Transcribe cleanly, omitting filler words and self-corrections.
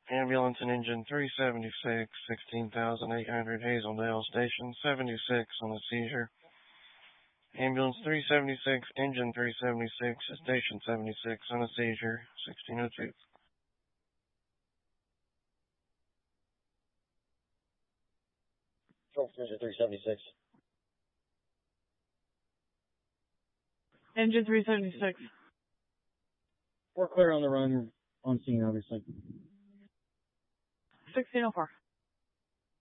Ambulance and engine 376, 16,800 Hazeldale, station 76 on a seizure. Ambulance 376, engine 376, station 76 on a seizure, 1602. Engine 376. Engine 376. We're clear on the run. On scene, obviously. 1604.